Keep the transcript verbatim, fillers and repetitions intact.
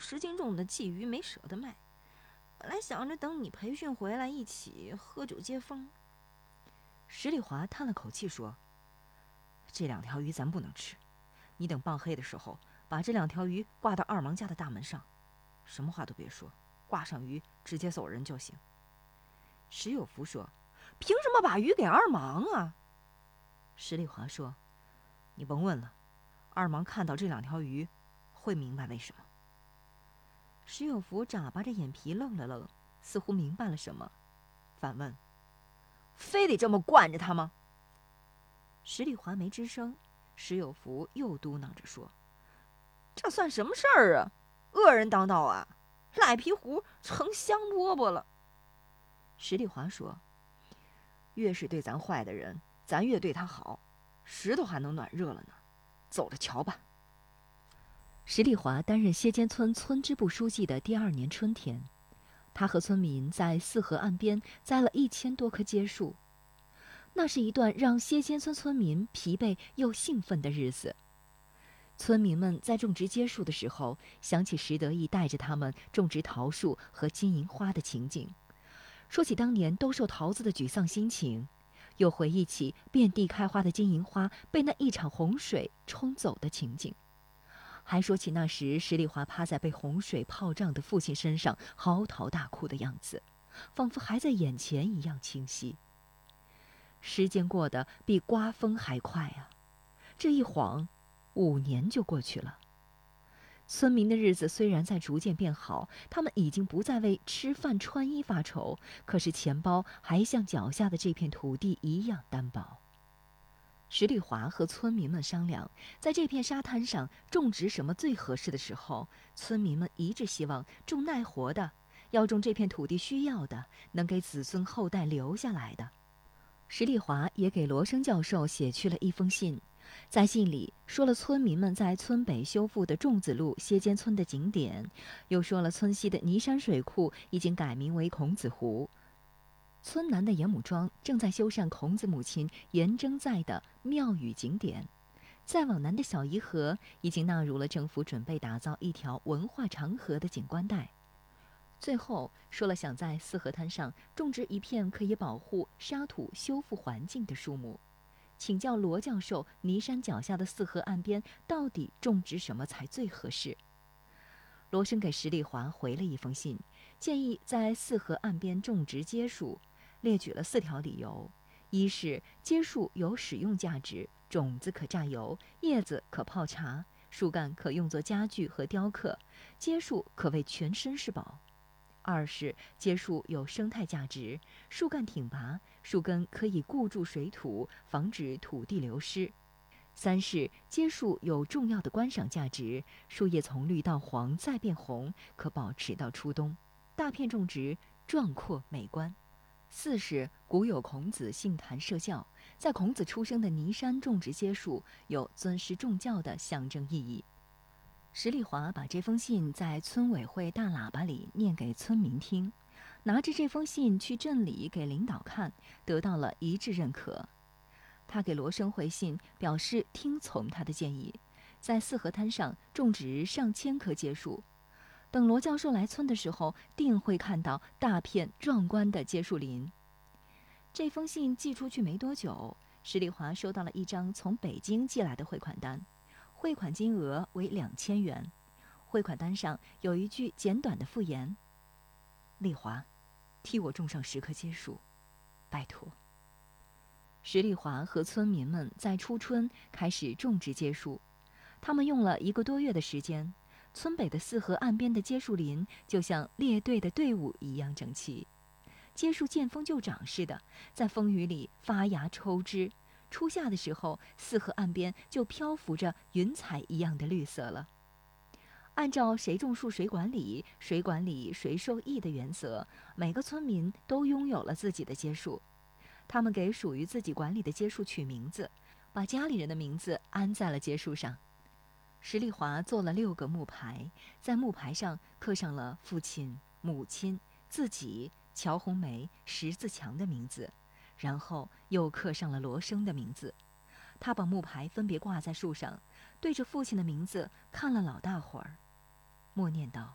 十斤重的鲫鱼没舍得卖，本来想着等你培训回来一起喝酒接风。 石丽华叹了口气说：“这两条鱼咱不能吃，你等傍黑的时候，把这两条鱼挂到二芒家的大门上，什么话都别说，挂上鱼直接走人就行。” 石有福说：“凭什么把鱼给二芒啊？” 石丽华说：“你甭问了，二芒看到这两条鱼，会明白为什么。” 石有福眨巴着眼皮愣了愣，似乎明白了什么，反问：“非得这么惯着他吗？”石丽华没吱声，石有福又嘟囔着说：“这算什么事儿啊？恶人当道啊！赖皮狐成香饽饽了。” 石丽华说：“越是对咱坏的人，咱越对他好，石头还能暖热了呢。走着瞧吧。”石丽华担任歇间村村支部书记的第二年春天，他和村民在四河岸边栽了一千多棵街树。那是一段让歇间村村民疲惫又兴奋的日子。村民们在种植街树的时候，想起石得意带着他们种植桃树和金银花的情景，说起当年兜售桃子的沮丧心情，又回忆起遍地开花的金银花被那一场洪水冲走的情景，还说起那时石丽华趴在被洪水泡胀的父亲身上嚎啕大哭的样子，仿佛还在眼前一样清晰。时间过得比刮风还快啊！这一晃，五年就过去了。村民的日子虽然在逐渐变好，他们已经不再为吃饭穿衣发愁，可是钱包还像脚下的这片土地一样单薄。石丽华和村民们商量，在这片沙滩上种植什么最合适的时候，村民们一致希望种耐活的，要种这片土地需要的，能给子孙后代留下来的。石丽华也给罗生教授写去了一封信，在信里说了村民们在村北修复的仲子路歇间村的景点，又说了村西的尼山水库已经改名为孔子湖，村南的严母庄正在修缮孔子母亲颜征在的庙宇景点，再往南的小宜河已经纳入了政府准备打造一条文化长河的景观带。最后说了想在四河滩上种植一片可以保护沙土修复环境的树木，请教罗教授尼山脚下的四河岸边到底种植什么才最合适。罗生给石丽华回了一封信，建议在四河岸边种植街树，列举了四条理由：一是街树有使用价值，种子可榨油，叶子可泡茶，树干可用作家具和雕刻，街树可谓全身是宝；二是街树有生态价值，树干挺拔，树根可以固住水土，防止土地流失；三是街树有重要的观赏价值，树叶从绿到黄再变红，可保持到初冬，大片种植，壮阔美观；四是古有孔子杏坛设教，在孔子出生的尼山种植街树，有尊师重教的象征意义。石丽华把这封信在村委会大喇叭里念给村民听，拿着这封信去镇里给领导看，得到了一致认可。他给罗生回信，表示听从他的建议，在四河滩上种植上千棵街树。等罗教授来村的时候，定会看到大片壮观的街树林。这封信寄出去没多久，石丽华收到了一张从北京寄来的汇款单。汇款金额为两千元，汇款单上有一句简短的附言：“丽华，替我种上十棵街树，拜托。”石丽华和村民们在初春开始种植街树，他们用了一个多月的时间，村北的四河岸边的街树林就像列队的队伍一样整齐，街树见风就长似的，在风雨里发芽抽枝。初夏的时候，四河岸边就漂浮着云彩一样的绿色了。按照谁种树谁管理，谁管理谁受益的原则，每个村民都拥有了自己的街树。他们给属于自己管理的街树取名字，把家里人的名字安在了街树上。石丽华做了六个木牌，在木牌上刻上了父亲、母亲、自己、乔红梅、石自强的名字，然后又刻上了罗生的名字。他把木牌分别挂在树上，对着父亲的名字看了老大会儿，默念道：“